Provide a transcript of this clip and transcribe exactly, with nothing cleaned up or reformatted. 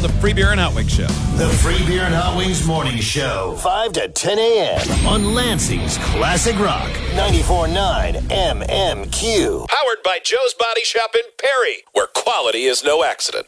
the Free Beer and Hot Wings Show. The Free Beer and Hot Wings Morning Show. five to ten a.m. on Lansing's Classic Rock. ninety-four point nine M M Q. Powered by Joe's Body Shop in Perry, where quality is no accident.